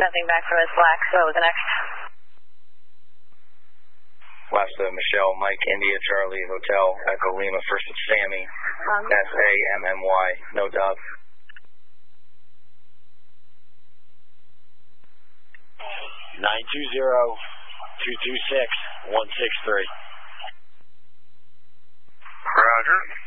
Nothing back from his black, so the next. Last Michelle, Mike, India, Charlie, Hotel, Echo Lima, first it's Sammy, SAMMY, no dub. 920-226-163. Roger.